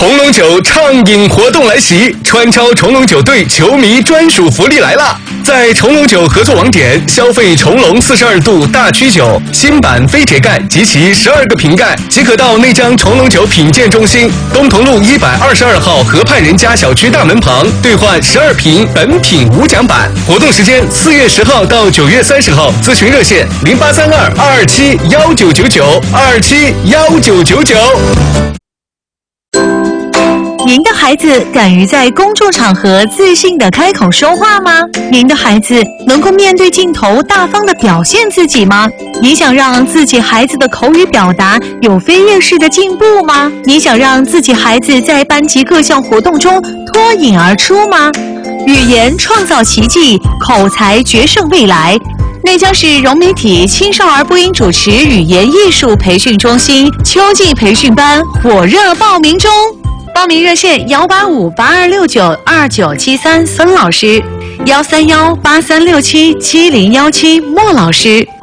重龙酒畅饮活动来袭，川超重龙酒队球迷专属福利来了！在重龙酒合作网点消费重龙42度大曲酒新版飞铁盖及其12个瓶盖，即可到内江重龙酒品鉴中心东同路122号河畔人家小区大门旁兑换12瓶本品无奖版。活动时间4月10号到9月30号，咨询热线0832-227-1999 227-1999。 您的孩子敢于在公众场合自信地开口说话吗？您的孩子能够面对镜头大方地表现自己吗？你想让自己孩子的口语表达有飞跃式的进步吗？你想让自己孩子在班级各项活动中脱颖而出吗？语言创造奇迹，口才决胜未来。内江市融媒体青少儿播音主持语言艺术培训中心秋季培训班火热报名中。报名热线18582692973孙老师，13183677017莫老师。